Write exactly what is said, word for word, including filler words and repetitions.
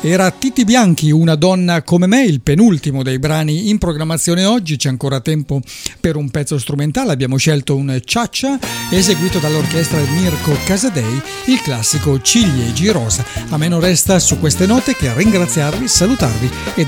Era Titi Bianchi, Una donna come me, il penultimo dei brani in programmazione oggi. C'è ancora tempo per un pezzo strumentale. Abbiamo scelto un Ciaccia eseguito dall'orchestra di Mirko Casadei, il classico Ciliegi Rosa. A me non resta su queste note che ringraziarvi, salutarvi e